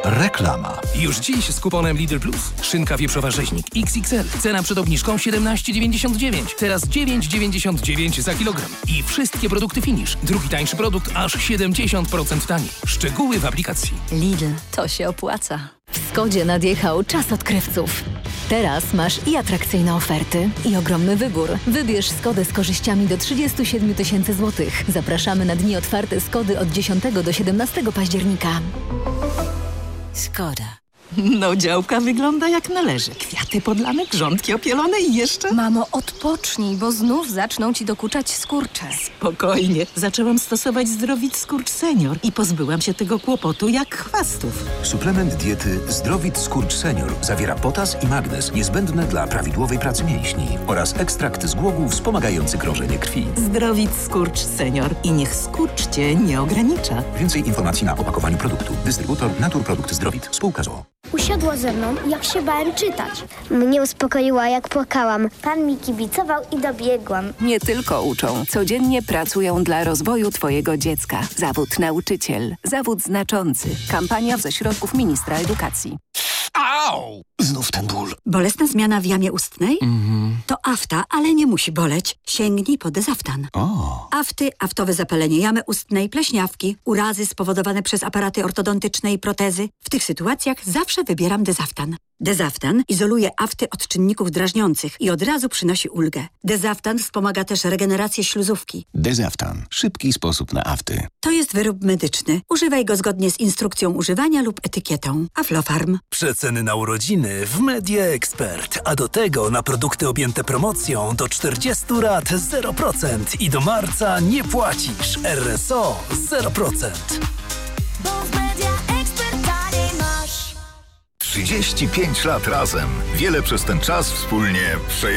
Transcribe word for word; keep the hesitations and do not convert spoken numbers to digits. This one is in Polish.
Reklama. Już dziś z kuponem Lidl Plus. Szynka wieprzowa rzeźnik X X L. Cena przed obniżką siedemnaście dziewięćdziesiąt dziewięć. Teraz dziewięć dziewięćdziesiąt dziewięć za kilogram. I wszystkie produkty Finish. Drugi tańszy produkt aż siedemdziesiąt procent taniej. Szczegóły w aplikacji. Lidl, to się opłaca. W Skodzie nadjechał czas odkrywców. Teraz masz i atrakcyjne oferty, i ogromny wybór. Wybierz Skodę z korzyściami do trzydzieści siedem tysięcy złotych. Zapraszamy na dni otwarte Skody od dziesiątego do siedemnastego października. Skoda. No, działka wygląda jak należy. Kwiaty podlane, grządki opielone i jeszcze... Mamo, odpocznij, bo znów zaczną ci dokuczać skurcze. Spokojnie. Zaczęłam stosować Zdrowit Skurcz Senior i pozbyłam się tego kłopotu jak chwastów. Suplement diety Zdrowit Skurcz Senior zawiera potas i magnez niezbędne dla prawidłowej pracy mięśni oraz ekstrakt z głogów wspomagający krążenie krwi. Zdrowit Skurcz Senior i niech skurcz cię nie ogranicza. Więcej informacji na opakowaniu produktu. Dystrybutor Naturprodukt Zdrowit. Spółka z o o. Usiadła ze mną, jak się bałem czytać. Mnie uspokoiła, jak płakałam. Pan mi kibicował i dobiegłam. Nie tylko uczą, codziennie pracują dla rozwoju twojego dziecka. Zawód nauczyciel. Zawód znaczący. Kampania ze środków ministra edukacji. Au! Znów ten ból. Bolesna zmiana w jamie ustnej? Mhm. To afta, ale nie musi boleć. Sięgnij po Dezaftan. O. Afty, aftowe zapalenie jamy ustnej, pleśniawki, urazy spowodowane przez aparaty ortodontyczne i protezy. W tych sytuacjach zawsze wybieram Dezaftan. Dezaftan izoluje afty od czynników drażniących i od razu przynosi ulgę. Dezaftan wspomaga też regenerację śluzówki. Dezaftan. Szybki sposób na afty. To jest wyrób medyczny. Używaj go zgodnie z instrukcją używania lub etykietą. Aflofarm. Przeceny na urodziny w Media Expert, a do tego na produkty objęte promocją do czterdziestu rat zero procent i do marca nie płacisz. R S O zero procent. Bo w Media Expert taniej masz. trzydzieści pięć lat razem. Wiele przez ten czas wspólnie przejęliśmy.